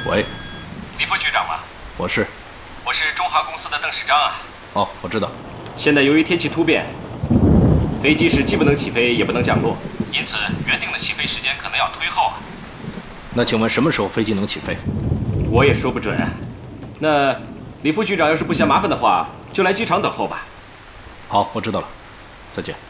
喂， 李副局长吗？ 我是中航公司的邓世章啊。 哦，我知道。 现在由于天气突变，飞机是既不能起飞也不能降落，因此原定的起飞时间可能要推后啊。 那请问什么时候飞机能起飞？ 我也说不准啊。那李副局长要是不嫌麻烦的话，就来机场等候吧。 好，我知道了，再见。